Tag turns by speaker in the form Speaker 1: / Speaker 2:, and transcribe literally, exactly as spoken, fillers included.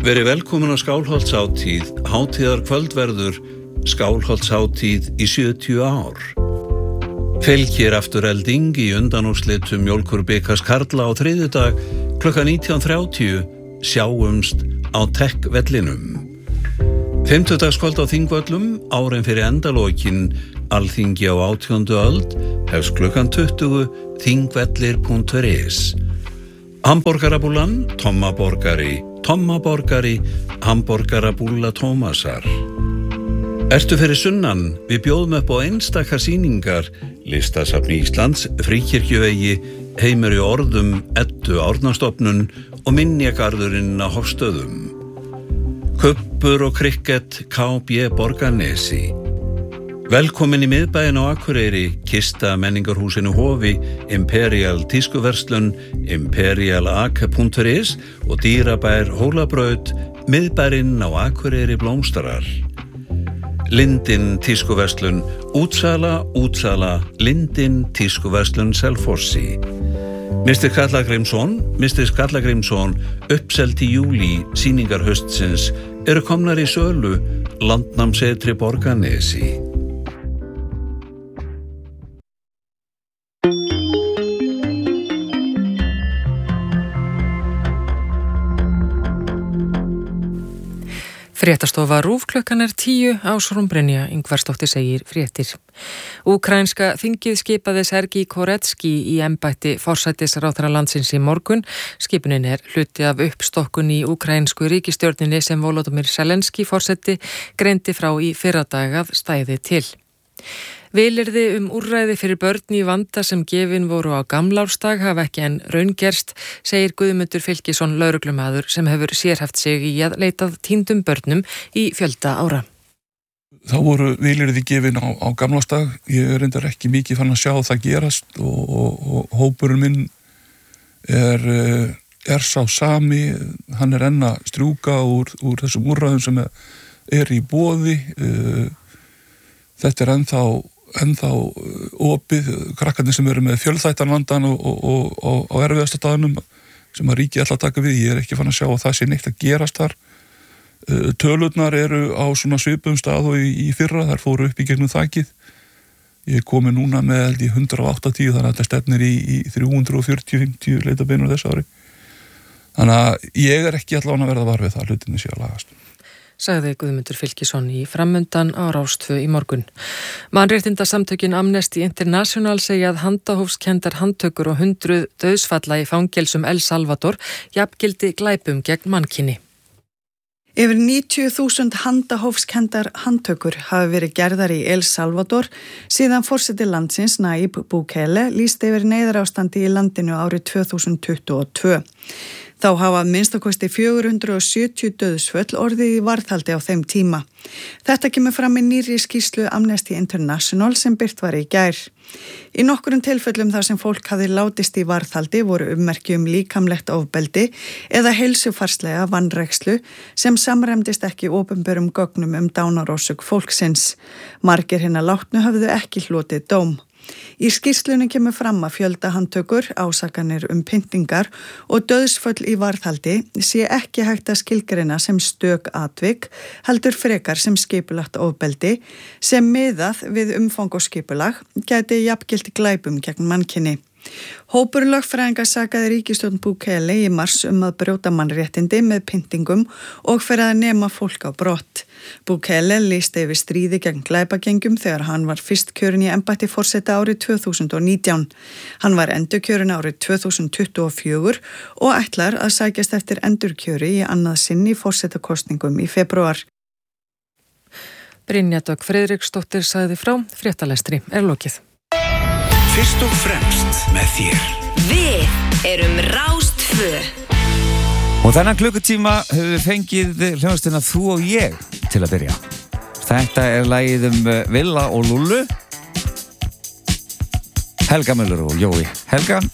Speaker 1: Verið velkomin á Skálholtshátíð, hátíðarkvöld verður Skálholtshátíð í sjötíu ár. Fylgir Afturelding í undanúrslitum Mjólkurbikars karla á þriðjudag klukkan nítján þrjátíu, sjáumst á Tech-vellinum. Fimmtudagskvöld á Þingvöllum, árin fyrir endalokin, Alþingi á átjándu öld, hefst klukkan tuttugu, þingvellir punktur is. Hamborgarabúlan, Tommaborgari, Tommaborgari, Hamborgarabúla Tómasar. Ertu fyrir sunnan, við bjóðum upp á einstakar sýningar, Listasafn Íslands, Fríkirkjuvegi, Heimur í orðum, Eddu Árnastofnun og Minjagarðurinn á Hofstöðum. Kubbur og krikket, K B Borgarnesi. Velkomin í miðbæinn á Akureyri, Kista menningarhúsinu Hofi, Imperial tískuverslun, imperialag punktur is og dýrabær Hólabraut, miðbærinn á Akureyri blómstarar. Lindin tískuverslun, útsala, útsala, Lindin tískuverslun Selfossi. mister Karla Grímsson, mister Karla Grímsson, uppselt í júlí, sýningar haustsins, eru komnar í sölu, Landnámssetri Borgarnesi.
Speaker 2: Fréttastofa RÚV klukkan er tíu, Ásrún Brynja Ingvarsdóttir segir fréttir. Úkraínska þingið skipaði Sergej Koretski í embætti forsætisráðherra landsins í morgun. Skipunin er hluti af uppstokkun í úkraínsku ríkisstjórninni sem Volodymyr Zelenský forseti greindi frá í fyrradag að stæði til. Vilyrði um úrræði fyrir börn í vanda sem gefin voru á gamlársdag hafa ekki enn raungerst, segir Guðmundur Fylkisson lögreglumaður sem hefur sérhæft sig í að leitað týndum börnum í fjölda ára.
Speaker 3: Þá voru vilyrði gefin á, á gamlársdag. Ég er reyndar ekki mikið fann að sjá það gerast og, og, og hópurinn minn er, er sá sami. Hann er enn að strjúka úr, úr þessum úrræðum sem er í boði. Þetta er ennþá ennþá opið, krakkarnir sem eru með fjölþættan vandan og, og, og, og, og erfiðasta staðnum sem að ríki alltaf taka við. Ég er ekki fann að sjá að það sé neitt að gerast þar. Tölurnar eru á svona svipum stað og í, í fyrra, þær fóru upp í gegnum þakið. Ég er komið núna með held í hundrað áttatíu, þannig að þetta stefnir í, í þrjú hundruð fjörutíu til fimmtíu leitabeinur þessu ári. Þannig að ég er ekki allavega að verða var við það, hlutinni sé að lagast.
Speaker 2: Sagði Guðmundur Fylkisson í Framundan á Rás tvö í morgun. Mannréttindasamtökin Amnesty International segja að handahófskendar handtökur og hundruð dauðsfalla í fangelsum El Salvador jafngildi glæpum gegn mannkyni.
Speaker 4: Yfir níutíu þúsund handahófskendar handtökur hafa verið gerðar í El Salvador síðan forseti landsins Nayib Bukele lýsti yfir neyðarástandi í landinu árið tvö þúsund tuttugu og tvö. Þá hafa minnstakosti fjögur hundruð sjötíu dauðsföll orðið í varðhaldi á þeim tíma. Þetta kemur fram í nýrri skýrslu Amnesty International sem birt var í gær. Í nokkrum tilfellum þar sem fólk hafði látist í varðhaldi voru ummerki um líkamlegt ofbeldi eða heilsufarslega vanrækslu sem samræmdist ekki opinberum gögnum um dánarorsök fólksins. Margir hinna látnu höfðu ekki hlotið dóm. Í skýrslunni kemur fram að fjöldahandtökur, ásakanir um pyntingar og dauðsföll í varðhaldi sé ekki hægt að skilgreina sem stök atvik, heldur frekar sem skipulagt ofbeldi sem miðað við umfang og skipulag gæti jafngilt glæpum gegn mannkyni. Hópur lögfræðinga sakaði ríkisstjórn Bukele í mars um að brjóta mannréttindi með pyntingum og fyrir að nema fólk á brott. Bukele lýsti yfir stríði gegn glæpagengjum þegar hann var fyrst kjörinn í embætti forseta árið tvö þúsund og nítján. Hann var endurkjörinn árið tvö þúsund tuttugu og fjögur og ætlar að sækjast eftir endurkjöri í annað sinn í forsetakosningum í febrúar.
Speaker 2: Brynja Dögg Friðriksdóttir sagði frá, fréttalestri er lokið.
Speaker 5: Fyrst og fremst með þér.
Speaker 6: Við erum Rás tvö.
Speaker 7: Og þennan klukkutíma höfum við fengið hljómsveitina Þú og ég til að byrja. Þetta er lagið um Villa og Lúllu. Helga Möller og Jói. Helga,